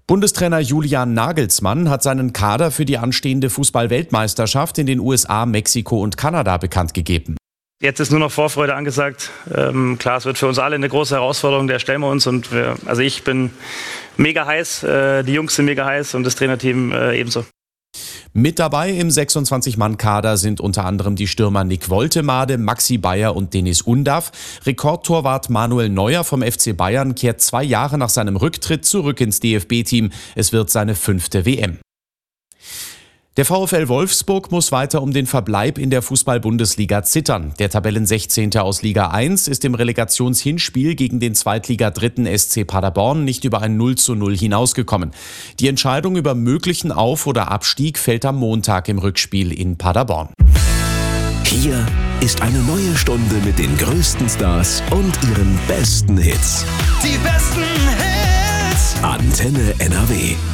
Bundestrainer Julian Nagelsmann hat seinen Kader für die anstehende Fußball-Weltmeisterschaft in den USA, Mexiko und Kanada bekannt gegeben. Jetzt ist nur noch Vorfreude angesagt. Klar, es wird für uns alle eine große Herausforderung, der stellen wir uns. Also ich bin mega heiß, die Jungs sind mega heiß und das Trainerteam ebenso. Mit dabei im 26-Mann-Kader sind unter anderem die Stürmer Nick Woltemade, Maxi Bayer und Deniz Undav. Rekordtorwart Manuel Neuer vom FC Bayern kehrt 2 Jahre nach seinem Rücktritt zurück ins DFB-Team. Es wird seine 5. WM. Der VfL Wolfsburg muss weiter um den Verbleib in der Fußball-Bundesliga zittern. Der Tabellen-16. aus Liga 1 ist im Relegationshinspiel gegen den Zweitliga-Dritten SC Paderborn nicht über ein 0:0 hinausgekommen. Die Entscheidung über möglichen Auf- oder Abstieg fällt am Montag im Rückspiel in Paderborn. Hier ist eine neue Stunde mit den größten Stars und ihren besten Hits. Die besten Hits. Antenne NRW.